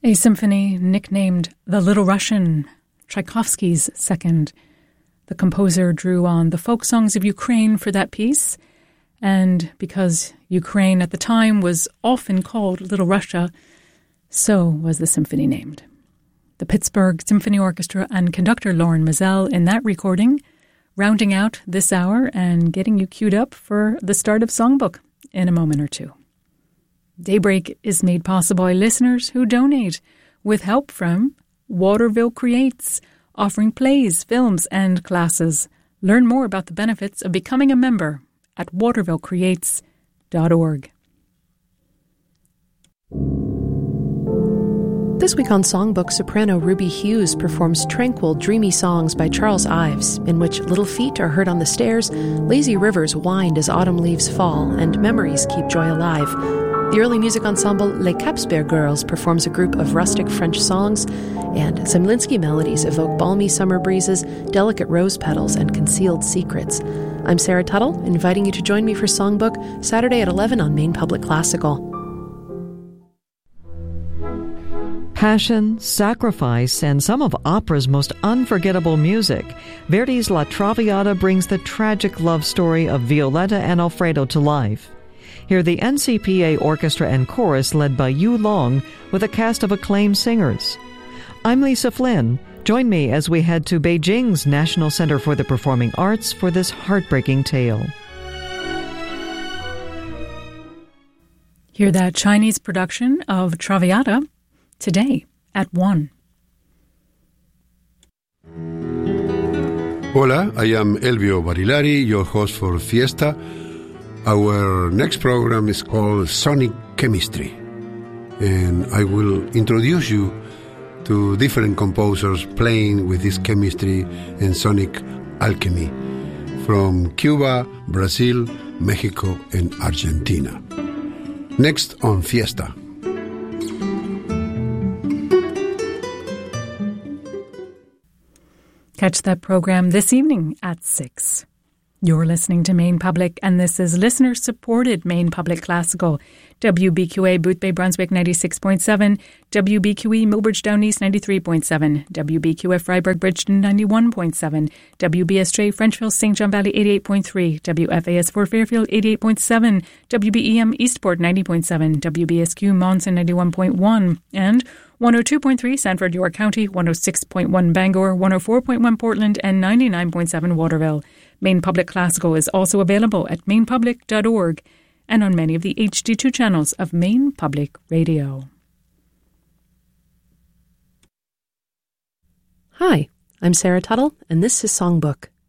A symphony nicknamed The Little Russian, Tchaikovsky's second. The composer drew on the folk songs of Ukraine for that piece, and because Ukraine at the time was often called Little Russia, so was the symphony named. The Pittsburgh Symphony Orchestra and conductor Lauren Mazel in that recording, rounding out this hour and getting you queued up for the start of Songbook in a moment or two. Daybreak is made possible by listeners who donate with help from Waterville Creates, offering plays, films, and classes. Learn more about the benefits of becoming a member at watervillecreates.org. This week on Songbook, soprano Ruby Hughes performs tranquil, dreamy songs by Charles Ives, in which little feet are heard on the stairs, lazy rivers wind as autumn leaves fall, and memories keep joy alive. The early music ensemble Les Capsper Girls performs a group of rustic French songs, and Zemlinsky melodies evoke balmy summer breezes, delicate rose petals, and concealed secrets. I'm Sarah Tuttle, inviting you to join me for Songbook Saturday at 11 on Maine Public Classical. Passion, sacrifice, and some of opera's most unforgettable music, Verdi's La Traviata brings the tragic love story of Violetta and Alfredo to life. Hear the NCPA Orchestra and Chorus led by Yu Long with a cast of acclaimed singers. I'm Lisa Flynn. Join me as we head to Beijing's National Center for the Performing Arts for this heartbreaking tale. Hear that Chinese production of Traviata today at 1. Hola, I am Elvio Barilari, your host for Fiesta. Our next program is called Sonic Chemistry, and I will introduce you to different composers playing with this chemistry and sonic alchemy from Cuba, Brazil, Mexico, and Argentina. Next on Fiesta. Catch that program this evening at 6. You're listening to Maine Public, and this is listener-supported Maine Public Classical. WBQA Boothbay Brunswick 96.7, WBQE Millbridge-Down East 93.7, WBQF Freiburg Bridgeton 91.7, WBSJ Frenchville St. John Valley 88.3, WFAS Fort Fairfield 88.7, WBEM Eastport 90.7, WBSQ Monson 91.1, and 102.3 Sanford, York County, 106.1 Bangor, 104.1 Portland, and 99.7 Waterville. Maine Public Classical is also available at mainpublic.org and on many of the HD2 channels of Maine Public Radio. Hi, I'm Sarah Tuttle, and this is Songbook.